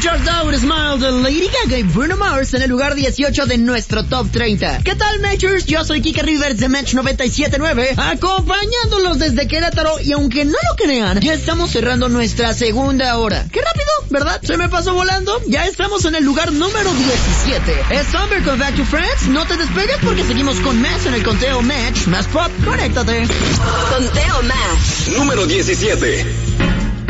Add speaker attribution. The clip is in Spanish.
Speaker 1: escuchar Don't Smile de Lady Gaga y Bruno Mars en el lugar 18 de nuestro Top 30. ¿Qué tal, Matchers? Yo soy Kike Rivers de Match 97.9, acompañándolos desde Querétaro, y aunque no lo crean, ya estamos cerrando nuestra segunda hora. ¡Qué rápido!, ¿verdad? Se me pasó volando. Ya estamos en el lugar número 17. Es Summer con Back to Friends. No te despegues porque seguimos con más en el conteo Match más Pop. Conéctate.
Speaker 2: Conteo Match.
Speaker 3: Número 17.